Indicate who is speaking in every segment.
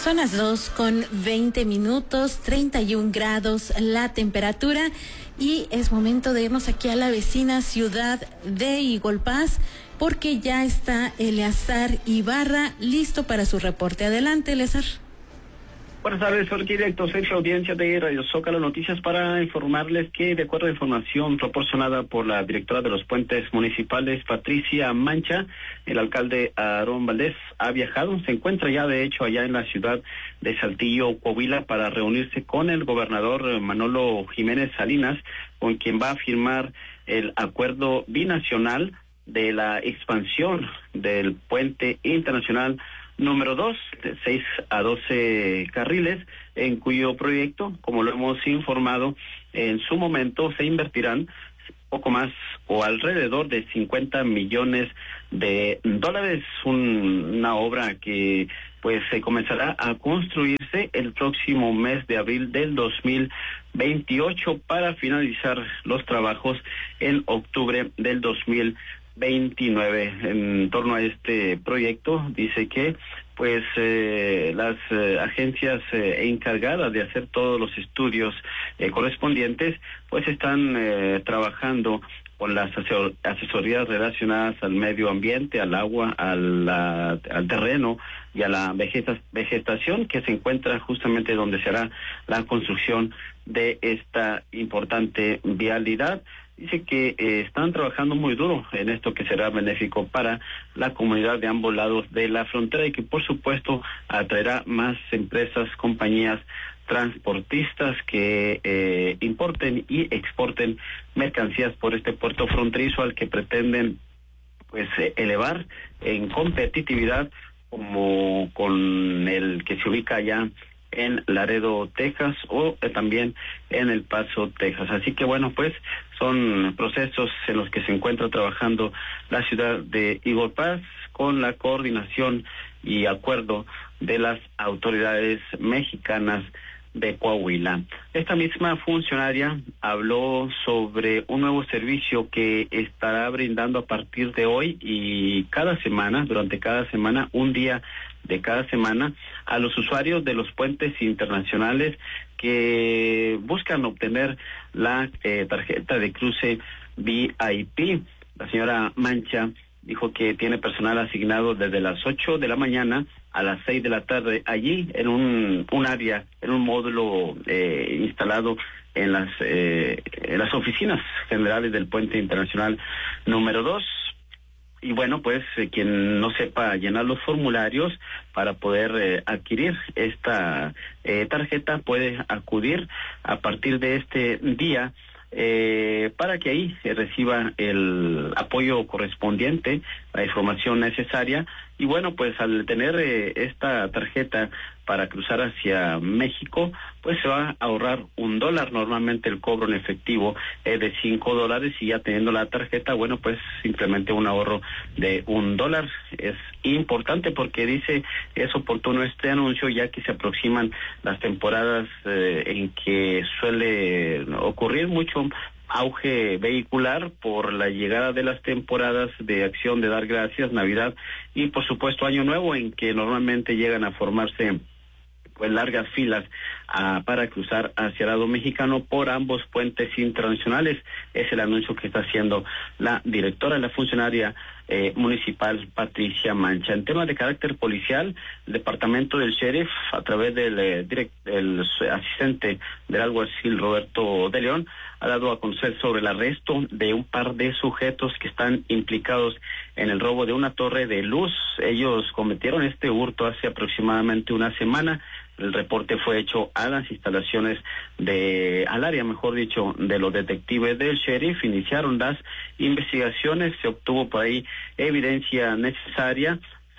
Speaker 1: Son las 2:20, 31 grados la temperatura y es momento de irnos aquí a la vecina ciudad de Igolpaz porque ya está Eleazar Ibarra listo para su reporte. Adelante, Eleazar.
Speaker 2: Buenas tardes, soy directo centro de audiencia de Radio Zócalo Noticias para informarles que, de acuerdo a información proporcionada por la directora de los puentes municipales, Patricia Mancha, el alcalde Aarón Valdés ha viajado, se encuentra ya de hecho allá en la ciudad de Saltillo, Coahuila, para reunirse con el gobernador Manolo Jiménez Salinas, con quien va a firmar el acuerdo binacional de la expansión del puente internacional número 2, de 6 a 12 carriles, en cuyo proyecto, como lo hemos informado, en su momento se invertirán poco más o alrededor de 50 millones de dólares, una obra que pues se comenzará a construirse el próximo mes de abril del 2028 para finalizar los trabajos en octubre del 2029. En torno a este proyecto, dice que pues las agencias encargadas de hacer todos los estudios correspondientes pues están trabajando con las asesorías relacionadas al medio ambiente, al agua, al terreno y a la vegetación que se encuentra justamente donde será la construcción de esta importante vialidad. Dice que están trabajando muy duro en esto que será benéfico para la comunidad de ambos lados de la frontera y que por supuesto atraerá más empresas, compañías transportistas que importen y exporten mercancías por este puerto fronterizo al que pretenden pues elevar en competitividad como con el que se ubica allá en Laredo, Texas, o también en El Paso, Texas. Así que bueno, pues son procesos en los que se encuentra trabajando la ciudad de Igolpaz con la coordinación y acuerdo de las autoridades mexicanas de Coahuila. Esta misma funcionaria habló sobre un nuevo servicio que estará brindando a partir de hoy y cada semana, durante cada semana, un día de cada semana, a los usuarios de los puentes internacionales que buscan obtener la tarjeta de cruce VIP. La señora Mancha dijo que tiene personal asignado desde las 8 de la mañana a las 6 de la tarde allí en un área, en un módulo instalado en las oficinas generales del puente internacional número 2. Y bueno, pues quien no sepa llenar los formularios para poder adquirir esta tarjeta puede acudir a partir de este día para que ahí se reciba el apoyo correspondiente, la información necesaria. Y bueno, pues al tener esta tarjeta para cruzar hacia México, pues se va a ahorrar $1. Normalmente el cobro en efectivo es de $5 y ya teniendo la tarjeta, bueno, pues simplemente un ahorro de $1. Es importante porque dice es oportuno este anuncio ya que se aproximan las temporadas en que suele ocurrir mucho auge vehicular por la llegada de las temporadas de Acción de Dar Gracias, Navidad y por supuesto Año Nuevo, en que normalmente llegan a formarse pues largas filas para cruzar hacia el lado mexicano por ambos puentes internacionales. Es el anuncio que está haciendo la directora, la funcionaria municipal Patricia Mancha. En temas de carácter policial, el departamento del sheriff, a través del asistente del alguacil Roberto de León, ha dado a conocer sobre el arresto de un par de sujetos que están implicados en el robo de una torre de luz. Ellos cometieron este hurto hace aproximadamente una semana. El reporte fue hecho a las instalaciones al área, mejor dicho, de los detectives del sheriff. Iniciaron las investigaciones, se obtuvo por ahí evidencia necesaria.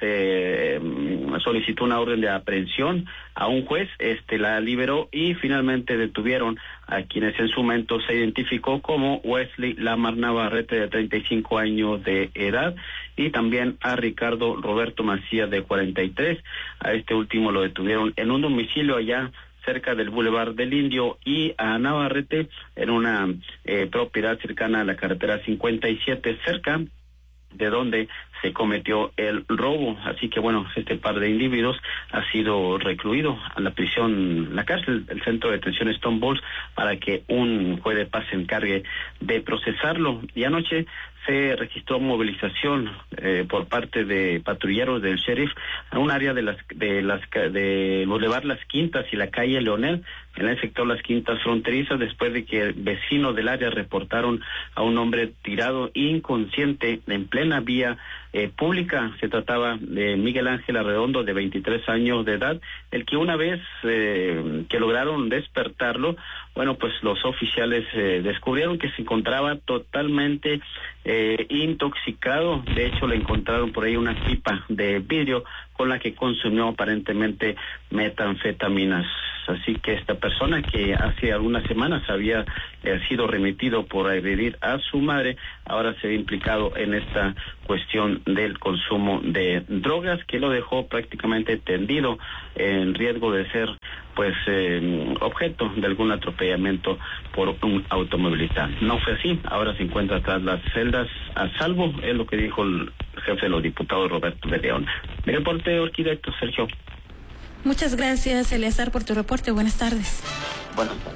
Speaker 2: Se solicitó una orden de aprehensión a un juez, la liberó y finalmente detuvieron a quienes en su momento se identificó como Wesley Lamar Navarrete, de 35 años de edad, y también a Ricardo Roberto Macías, de 43. A este último lo detuvieron en un domicilio allá cerca del Boulevard del Indio, y a Navarrete en una propiedad cercana a la carretera 57, cerca de donde se cometió el robo. Así que bueno, este par de individuos ha sido recluido a la prisión, la cárcel, el centro de detención Stone Balls, para que un juez de paz se encargue de procesarlo. Y anoche se registró movilización por parte de patrulleros del sheriff a un área de Boulevard Las Quintas y la calle Leonel, en el sector Las Quintas fronterizas, después de que vecinos del área reportaron a un hombre tirado inconsciente en plena vía pública. Se trataba de Miguel Ángel Arredondo, de 23 años de edad, el que una vez que lograron despertarlo, bueno, pues los oficiales descubrieron que se encontraba totalmente intoxicado. De hecho, le encontraron por ahí una pipa de vidrio con la que consumió aparentemente metanfetaminas. Así que esta persona, que hace algunas semanas había sido remitido por agredir a su madre, ahora se ve implicado en esta cuestión del consumo de drogas, que lo dejó prácticamente tendido en riesgo de ser pues objeto de algún atropellamiento por un automovilista. No fue así, ahora se encuentra tras las celdas a salvo, es lo que dijo el jefe de los diputados, Roberto de León. Mi reporte, arquitecto Sergio.
Speaker 1: Muchas gracias, Eleazar, por tu reporte. Buenas tardes.
Speaker 2: Buenas tardes.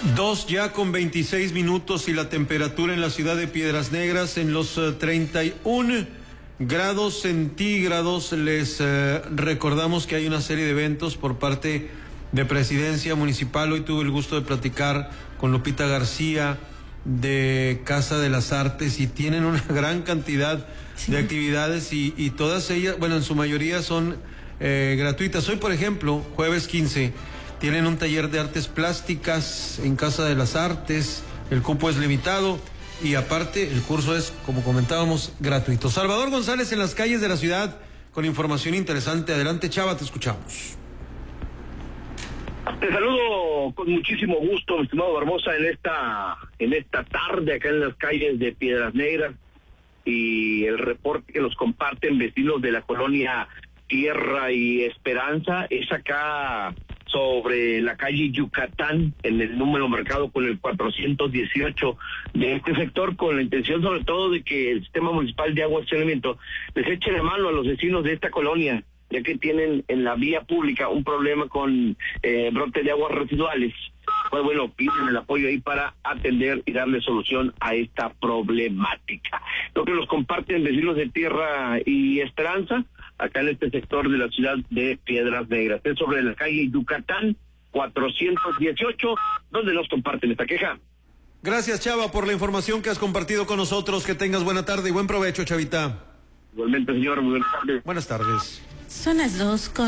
Speaker 3: 2:26 y la temperatura en la ciudad de Piedras Negras en los 31 grados centígrados. Les recordamos que hay una serie de eventos por parte de Presidencia Municipal. Hoy tuve el gusto de platicar con Lupita García de Casa de las Artes y tienen una gran cantidad de actividades y todas ellas, bueno, en su mayoría son gratuitas. Hoy, por ejemplo, jueves 15, tienen un taller de artes plásticas en Casa de las Artes. El cupo es limitado y aparte el curso es, como comentábamos, gratuito. Salvador González en las calles de la ciudad con información interesante. Adelante, Chava, te escuchamos.
Speaker 4: Te saludo con muchísimo gusto, mi estimado Barbosa, en esta tarde acá en las calles de Piedras Negras, y el reporte que nos comparten vecinos de la colonia Tierra y Esperanza es acá sobre la calle Yucatán, en el número marcado con el 418 de este sector, con la intención sobre todo de que el Sistema Municipal de Agua y Saneamiento les eche la mano a los vecinos de esta colonia, ya que tienen en la vía pública un problema con brotes de aguas residuales. Pues bueno, piden el apoyo ahí para atender y darle solución a esta problemática. Lo que nos comparten vecinos de Tierra y Esperanza, acá en este sector de la ciudad de Piedras Negras, es sobre la calle Yucatán 418, donde nos comparten esta queja.
Speaker 3: Gracias, Chava, por la información que has compartido con nosotros. Que tengas buena tarde y buen provecho, Chavita.
Speaker 4: Igualmente, señor, muy buenas tardes.
Speaker 3: Buenas tardes.
Speaker 1: Son las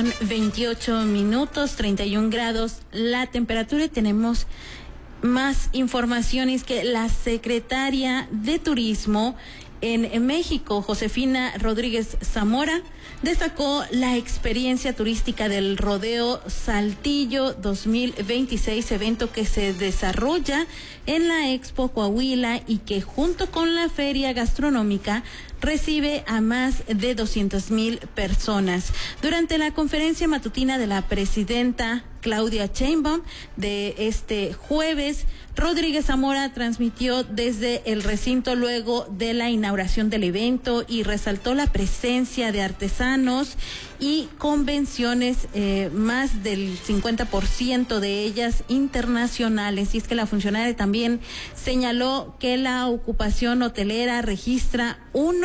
Speaker 1: 2:28, 31 grados la temperatura, y tenemos más informaciones que la secretaria de Turismo en México, Josefina Rodríguez Zamora, destacó la experiencia turística del Rodeo Saltillo 2026, evento que se desarrolla en la Expo Coahuila y que junto con la feria gastronómica recibe a más de 200,000 personas. Durante la conferencia matutina de la presidenta Claudia Sheinbaum de este jueves, Rodríguez Zamora transmitió desde el recinto luego de la inauguración del evento y resaltó la presencia de artesanos y convenciones, más del 50% de ellas internacionales. Y es que la funcionaria también señaló que la ocupación hotelera registra un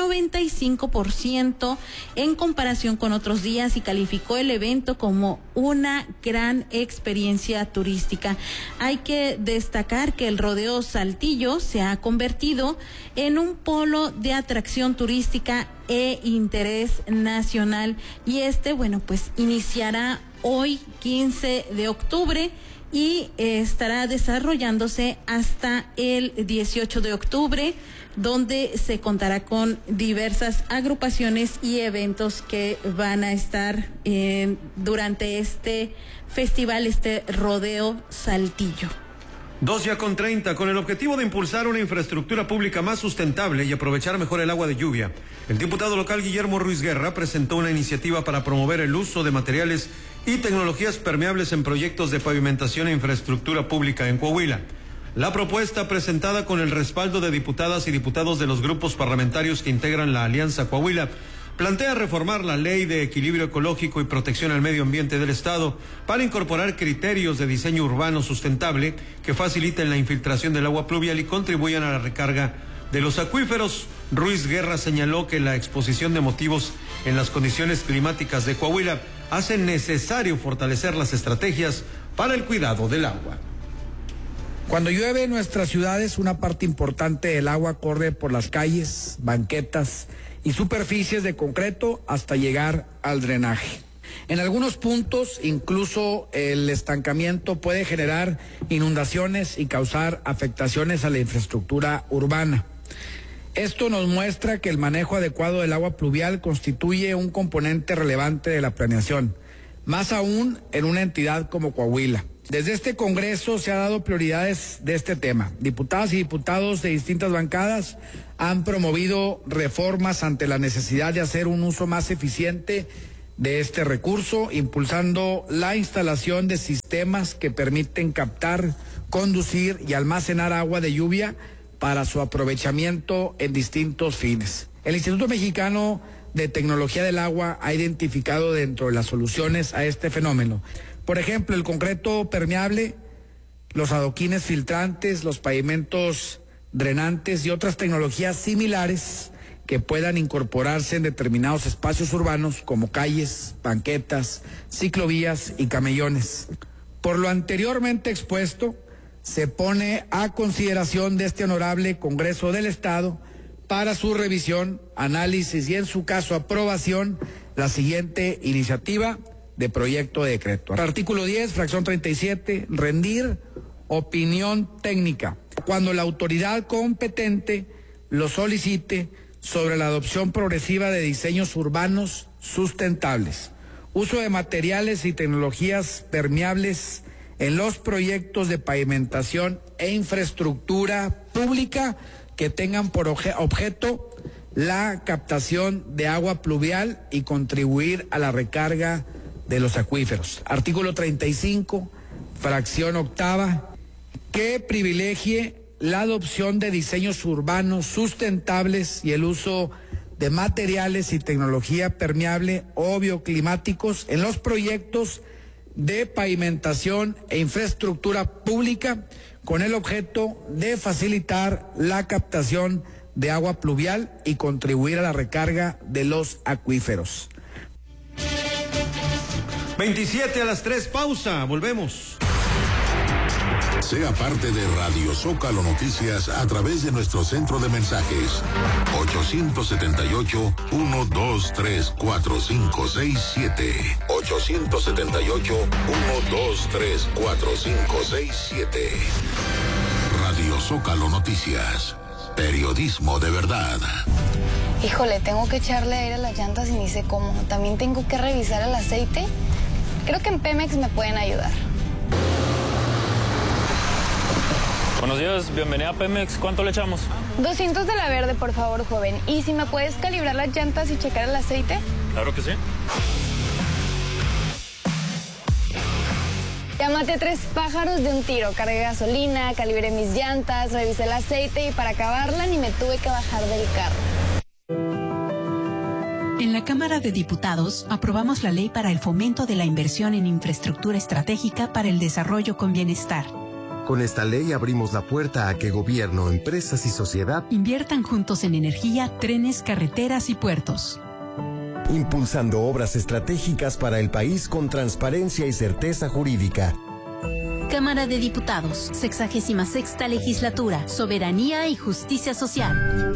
Speaker 1: 95% en comparación con otros días y calificó el evento como una gran experiencia turística. Hay que destacar que el Rodeo Saltillo se ha convertido en un polo de atracción turística e interés nacional, y bueno, pues iniciará hoy 15 de octubre y estará desarrollándose hasta el 18 de octubre, donde se contará con diversas agrupaciones y eventos que van a estar durante este festival, este Rodeo Saltillo.
Speaker 3: 2:30, con el objetivo de impulsar una infraestructura pública más sustentable y aprovechar mejor el agua de lluvia, el diputado local Guillermo Ruiz Guerra presentó una iniciativa para promover el uso de materiales y tecnologías permeables en proyectos de pavimentación e infraestructura pública en Coahuila. La propuesta, presentada con el respaldo de diputadas y diputados de los grupos parlamentarios que integran la Alianza Coahuila, plantea reformar la Ley de Equilibrio Ecológico y Protección al Medio Ambiente del Estado para incorporar criterios de diseño urbano sustentable que faciliten la infiltración del agua pluvial y contribuyan a la recarga de los acuíferos. Ruiz Guerra señaló que la exposición de motivos en las condiciones climáticas de Coahuila hace necesario fortalecer las estrategias para el cuidado del agua.
Speaker 5: Cuando llueve en nuestras ciudades, una parte importante del agua corre por las calles, banquetas y superficies de concreto hasta llegar al drenaje. En algunos puntos, incluso el estancamiento puede generar inundaciones y causar afectaciones a la infraestructura urbana. Esto nos muestra que el manejo adecuado del agua pluvial constituye un componente relevante de la planeación, más aún en una entidad como Coahuila. Desde este Congreso se ha dado prioridades de este tema. Diputadas y diputados de distintas bancadas han promovido reformas ante la necesidad de hacer un uso más eficiente de este recurso, impulsando la instalación de sistemas que permiten captar, conducir y almacenar agua de lluvia para su aprovechamiento en distintos fines. El Instituto Mexicano de Tecnología del Agua ha identificado dentro de las soluciones a este fenómeno, por ejemplo, el concreto permeable, los adoquines filtrantes, los pavimentos drenantes y otras tecnologías similares que puedan incorporarse en determinados espacios urbanos como calles, banquetas, ciclovías y camellones. Por lo anteriormente expuesto, se pone a consideración de este honorable Congreso del Estado para su revisión, análisis y en su caso aprobación la siguiente iniciativa de proyecto de decreto. Artículo 10, fracción 37, rendir opinión técnica cuando la autoridad competente lo solicite sobre la adopción progresiva de diseños urbanos sustentables, uso de materiales y tecnologías permeables en los proyectos de pavimentación e infraestructura pública que tengan por objeto la captación de agua pluvial y contribuir a la recarga de los acuíferos. Artículo 35, fracción octava, que privilegie la adopción de diseños urbanos sustentables y el uso de materiales y tecnología permeable o bioclimáticos en los proyectos de pavimentación e infraestructura pública con el objeto de facilitar la captación de agua pluvial y contribuir a la recarga de los acuíferos.
Speaker 3: 27 a las 3, pausa, volvemos.
Speaker 6: Sea parte de Radio Zócalo Noticias a través de nuestro centro de mensajes 878-123-4567 878-123-4567. Radio Zócalo Noticias, periodismo de verdad.
Speaker 7: Híjole, tengo que echarle aire a las llantas y ni sé cómo. También tengo que revisar el aceite. Creo que en Pemex me pueden ayudar.
Speaker 8: Buenos días, bienvenida a Pemex. ¿Cuánto le echamos?
Speaker 7: 200 de la verde, por favor, joven. ¿Y si me puedes calibrar las llantas y checar el aceite?
Speaker 8: Claro que sí.
Speaker 7: Ya maté 3 pájaros de un tiro. Cargué gasolina, calibré mis llantas, revisé el aceite y para acabarla ni me tuve que bajar del carro.
Speaker 9: En la Cámara de Diputados aprobamos la ley para el fomento de la inversión en infraestructura estratégica para el desarrollo con bienestar.
Speaker 10: Con esta ley abrimos la puerta a que gobierno, empresas y sociedad
Speaker 9: inviertan juntos en energía, trenes, carreteras y puertos.
Speaker 10: Impulsando obras estratégicas para el país con transparencia y certeza jurídica.
Speaker 11: Cámara de Diputados, 66ª Legislatura, Soberanía y Justicia Social.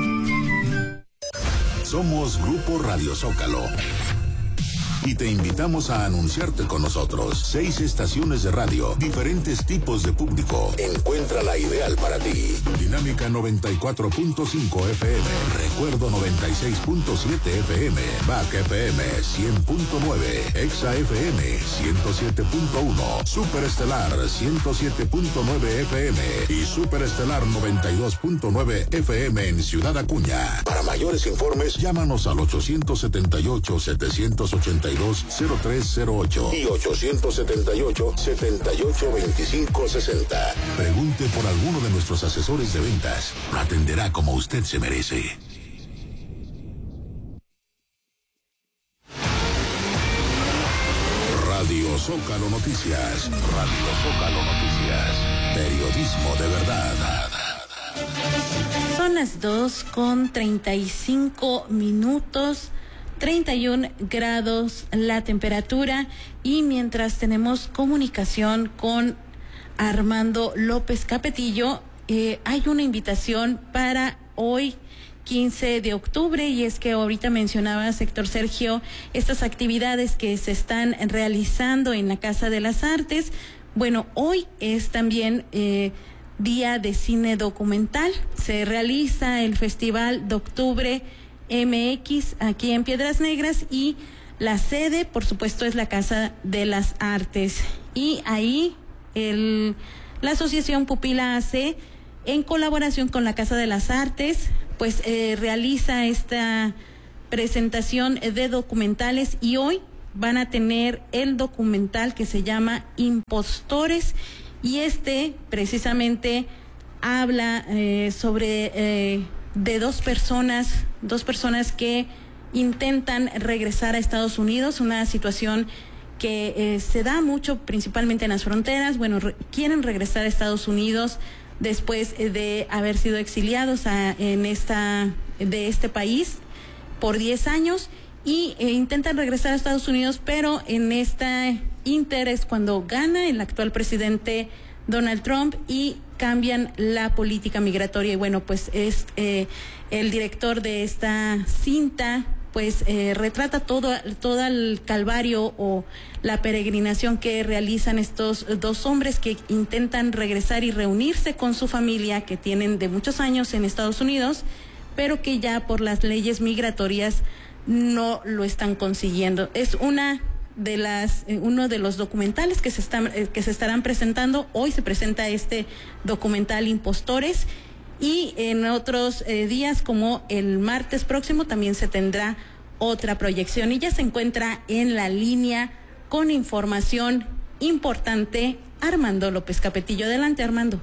Speaker 6: Somos Grupo Radio Zócalo y te invitamos a anunciarte con nosotros. 6 estaciones de radio, diferentes tipos de público. Encuentra la ideal para ti. Dinámica 94.5 FM, Recuerdo 96.7 FM, Back FM 100.9, Exa FM 107.1, Superestelar 107.9 FM y Superestelar 92.9 FM en Ciudad Acuña. Para mayores informes, llámanos al 878-781 872-0308 y 878-782560. Pregunte por alguno de nuestros asesores de ventas. Lo atenderá como usted se merece. Radio Zócalo Noticias. Radio Zócalo Noticias. Periodismo de verdad.
Speaker 1: Son las 2:35, 31 grados la temperatura, y mientras tenemos comunicación con Armando López Capetillo, hay una invitación para hoy 15 de octubre, y es que ahorita mencionaba Héctor Sergio estas actividades que se están realizando en la Casa de las Artes. Bueno, hoy es también Día de Cine Documental. Se realiza el Festival de Octubre MX aquí en Piedras Negras, y la sede, por supuesto, es la Casa de las Artes. Y ahí la Asociación Pupila AC, en colaboración con la Casa de las Artes, pues realiza esta presentación de documentales, y hoy van a tener el documental que se llama Impostores, y precisamente habla sobre de dos personas que intentan regresar a Estados Unidos, una situación que se da mucho principalmente en las fronteras. Bueno, quieren regresar a Estados Unidos después de haber sido exiliados de este país por 10 años, y intentan regresar a Estados Unidos, pero en esta inter es cuando gana el actual presidente Donald Trump y cambian la política migratoria. Y bueno, pues es el director de esta cinta, pues retrata todo el calvario o la peregrinación que realizan estos dos hombres que intentan regresar y reunirse con su familia, que tienen de muchos años en Estados Unidos, pero que ya por las leyes migratorias no lo están consiguiendo. Es uno de los documentales que se estarán presentando. Hoy se presenta este documental Impostores, y en otros días, como el martes próximo, también se tendrá otra proyección. Y ya se encuentra en la línea con información importante Armando López Capetillo. Adelante, Armando.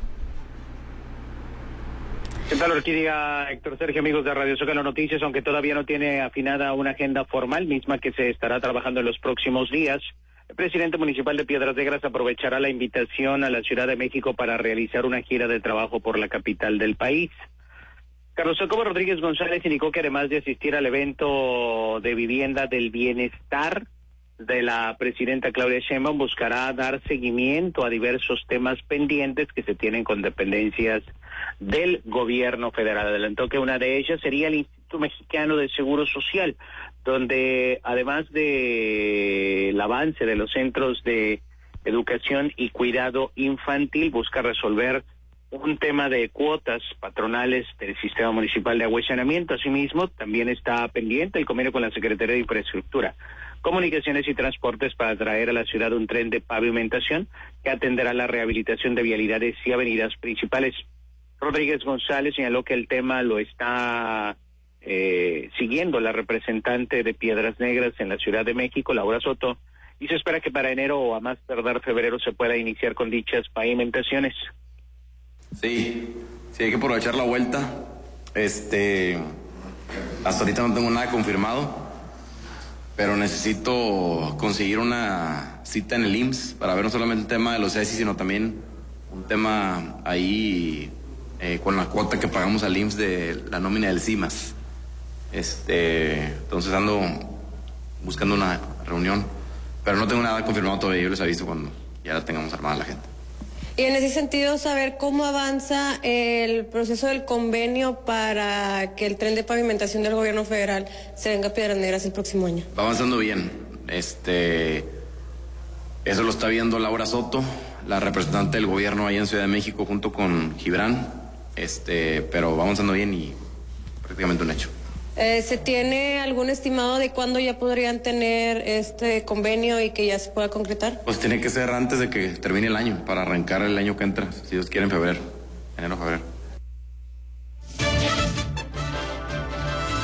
Speaker 4: ¿Qué tal, Orquídea? Héctor Sergio, amigos de Radio Zócalo Noticias. Aunque todavía no tiene afinada una agenda formal, misma que se estará trabajando en los próximos días, el presidente municipal de Piedras Negras aprovechará la invitación a la Ciudad de México para realizar una gira de trabajo por la capital del país. Carlos Jacobo Rodríguez González indicó que además de asistir al evento de vivienda del bienestar de la presidenta Claudia Sheinbaum, buscará dar seguimiento a diversos temas pendientes que se tienen con dependencias del gobierno federal. Adelantó que una de ellas sería el Instituto Mexicano de Seguro Social, donde además del avance de los centros de educación y cuidado infantil, busca resolver un tema de cuotas patronales del sistema municipal de agua y saneamiento. Asimismo, también está pendiente el convenio con la Secretaría de Infraestructura, Comunicaciones y Transportes para traer a la ciudad un tren de pavimentación que atenderá la rehabilitación de vialidades y avenidas principales. Rodríguez González señaló que el tema lo está siguiendo la representante de Piedras Negras en la Ciudad de México, Laura Soto, y se espera que para enero o a más tardar febrero se pueda iniciar con dichas pavimentaciones.
Speaker 12: Sí, hay que aprovechar la vuelta. Hasta ahorita no tengo nada confirmado, pero necesito conseguir una cita en el IMSS para ver no solamente el tema de los ESI, sino también un tema ahí con la cuota que pagamos al IMSS de la nómina del CIMAS. Entonces ando buscando una reunión, pero no tengo nada confirmado todavía. Yo les aviso cuando ya la tengamos armada la gente.
Speaker 13: Y en ese sentido, saber cómo avanza el proceso del convenio para que el tren de pavimentación del gobierno federal se venga a Piedras Negras el próximo año.
Speaker 12: Va avanzando bien. Eso lo está viendo Laura Soto, la representante del gobierno ahí en Ciudad de México, junto con Gibran. Pero va avanzando bien y prácticamente un hecho.
Speaker 13: ¿Se tiene algún estimado de cuándo ya podrían tener este convenio y que ya se pueda concretar?
Speaker 12: Pues tiene que ser antes de que termine el año, para arrancar el año que entra, si Dios quiere, en febrero, enero, febrero.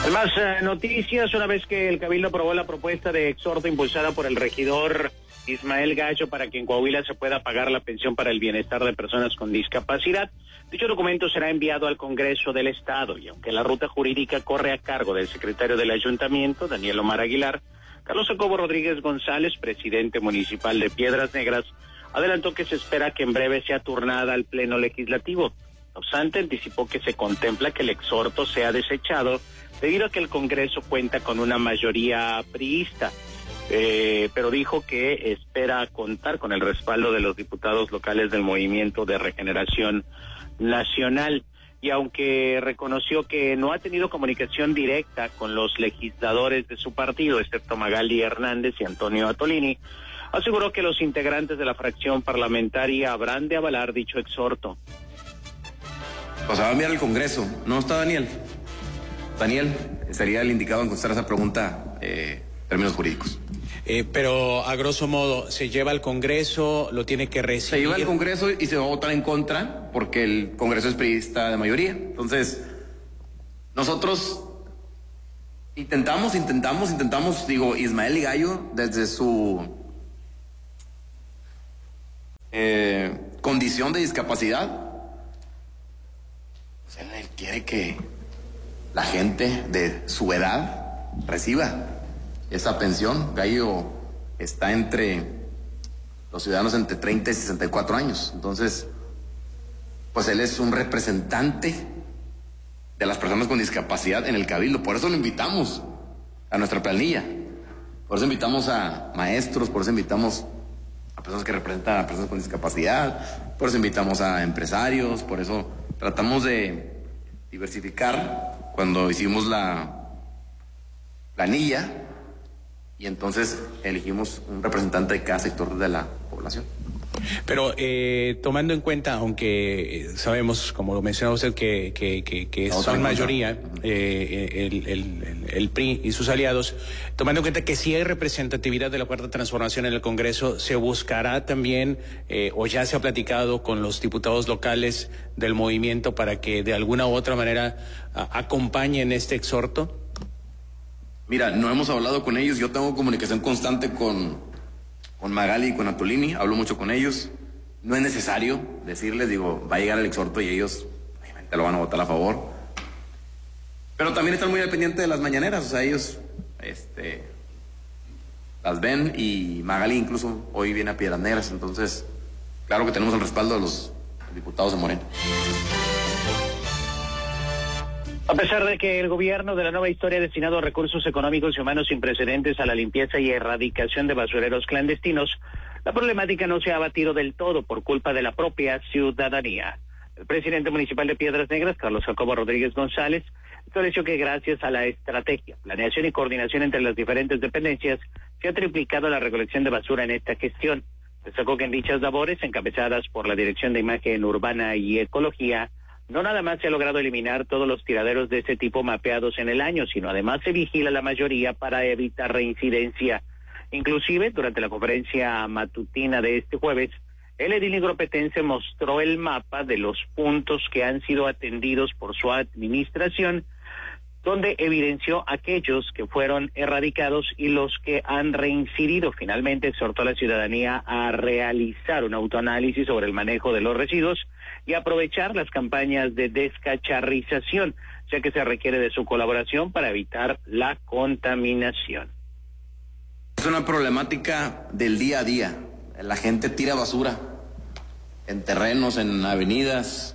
Speaker 14: En más noticias, una vez que el Cabildo aprobó la propuesta de exhorto impulsada por el regidor Ismael Gallo para que en Coahuila se pueda pagar la pensión para el bienestar de personas con discapacidad, dicho documento será enviado al Congreso del Estado y aunque la ruta jurídica corre a cargo del secretario del Ayuntamiento, Daniel Omar Aguilar, Carlos Jacobo Rodríguez González, presidente municipal de Piedras Negras, adelantó que se espera que en breve sea turnada al Pleno Legislativo. No obstante, anticipó que se contempla que el exhorto sea desechado debido a que el Congreso cuenta con una mayoría priista, pero dijo que espera contar con el respaldo de los diputados locales del Movimiento de Regeneración Nacional. Y aunque reconoció que no ha tenido comunicación directa con los legisladores de su partido, excepto Magali Hernández y Antonio Atolini, aseguró que los integrantes de la fracción parlamentaria habrán de avalar dicho exhorto.
Speaker 12: Pues va a enviar al Congreso. ¿No está Daniel? Daniel sería el indicado en contestar esa pregunta en términos jurídicos.
Speaker 15: Pero a grosso modo, ¿se lleva al Congreso, lo tiene que recibir?
Speaker 12: Se lleva al Congreso y se va a votar en contra porque el Congreso es priista de mayoría. Entonces, nosotros intentamos, digo, Ismael Gallo, desde su condición de discapacidad, pues él quiere que la gente de su edad reciba esa pensión. Gallo está entre los ciudadanos entre 30 y 64 años. Entonces, pues él es un representante de las personas con discapacidad en el Cabildo. Por eso lo invitamos a nuestra planilla. Por eso invitamos a maestros, por eso invitamos a personas que representan a personas con discapacidad, por eso invitamos a empresarios, por eso tratamos de diversificar cuando hicimos la planilla. Y entonces elegimos un representante de cada sector de la población.
Speaker 15: Pero tomando en cuenta, aunque sabemos, como lo mencionaba usted, que son mayoría el PRI y sus aliados, tomando en cuenta que si hay representatividad de la Cuarta Transformación en el Congreso, ¿se buscará también o ya se ha platicado con los diputados locales del movimiento para que de alguna u otra manera acompañen este exhorto?
Speaker 12: Mira, no hemos hablado con ellos. Yo tengo comunicación constante con Magali y con Atolini. Hablo mucho con ellos. No es necesario decirles, digo, va a llegar el exhorto y ellos obviamente lo van a votar a favor. Pero también están muy al pendiente de las mañaneras. O sea, ellos las ven y Magali incluso hoy viene a Piedras Negras. Entonces, claro que tenemos el respaldo de los diputados de Morena.
Speaker 14: A pesar de que el gobierno de la nueva historia ha destinado recursos económicos y humanos sin precedentes a la limpieza y erradicación de basureros clandestinos, la problemática no se ha abatido del todo por culpa de la propia ciudadanía. El presidente municipal de Piedras Negras, Carlos Jacobo Rodríguez González, estableció que gracias a la estrategia, planeación y coordinación entre las diferentes dependencias, se ha triplicado la recolección de basura en esta gestión. Destacó que en dichas labores, encabezadas por la Dirección de Imagen Urbana y Ecología, no nada más se ha logrado eliminar todos los tiraderos de este tipo mapeados en el año, sino además se vigila la mayoría para evitar reincidencia. Inclusive, durante la conferencia matutina de este jueves, el edil nigropetense mostró el mapa de los puntos que han sido atendidos por su administración, donde evidenció aquellos que fueron erradicados y los que han reincidido. Finalmente, exhortó a la ciudadanía a realizar un autoanálisis sobre el manejo de los residuos y aprovechar las campañas de descacharrización, ya que se requiere de su colaboración para evitar la contaminación.
Speaker 12: Es una problemática del día a día. La gente tira basura en terrenos, en avenidas,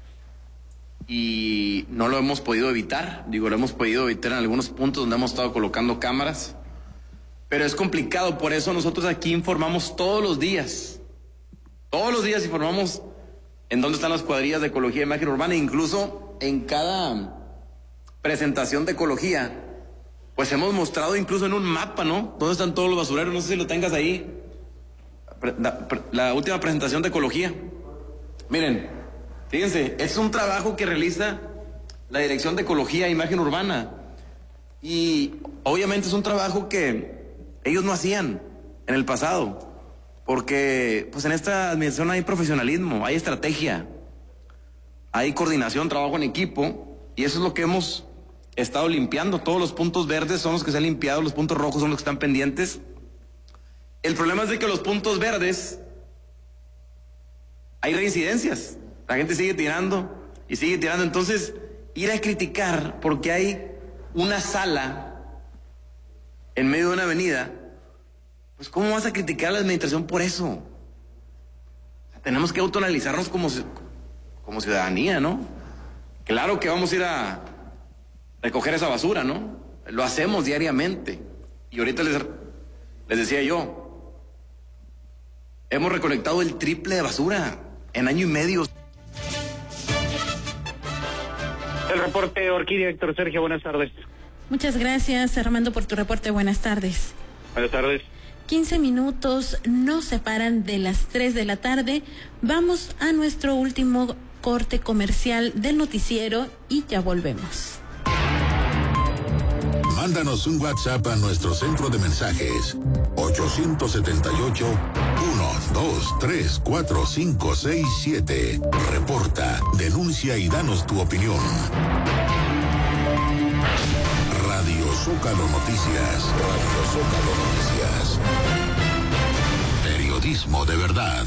Speaker 12: y no lo hemos podido evitar. Digo, lo hemos podido evitar en algunos puntos donde hemos estado colocando cámaras, pero es complicado. Por eso nosotros aquí informamos todos los días informamos en dónde están las cuadrillas de ecología e imagen urbana. Incluso en cada presentación de ecología, pues hemos mostrado incluso en un mapa, ¿no? ¿Dónde están todos los basureros? No sé si lo tengas ahí. La última presentación de ecología. Miren, fíjense, es un trabajo que realiza la Dirección de Ecología e Imagen Urbana. Y obviamente es un trabajo que ellos no hacían en el pasado. Porque pues en esta administración hay profesionalismo, hay estrategia, hay coordinación, trabajo en equipo. Y eso es lo que hemos he estado limpiando. Todos los puntos verdes son los que se han limpiado, los puntos rojos son los que están pendientes. El problema es de que los puntos verdes hay reincidencias. La gente sigue tirando y sigue tirando. Entonces, ir a criticar porque hay una sala en medio de una avenida, pues ¿cómo vas a criticar a la administración por eso? O sea, tenemos que autoanalizarnos como ciudadanía, ¿no? Claro que vamos a ir a recoger esa basura, ¿no? Lo hacemos diariamente. Y ahorita les decía yo, hemos recolectado el triple de basura en año y medio.
Speaker 14: El reporte, Orquídea. Héctor Sergio, buenas tardes.
Speaker 1: Muchas gracias, Armando, por tu reporte. Buenas tardes.
Speaker 14: Buenas tardes.
Speaker 1: 15 minutos nos separan de las 3 de la tarde. Vamos a nuestro último corte comercial del noticiero y ya volvemos.
Speaker 6: Mándanos un WhatsApp a nuestro centro de mensajes 878-123-4567. Reporta, denuncia y danos tu opinión. Radio Zócalo Noticias. Radio Zócalo Noticias. Periodismo de verdad.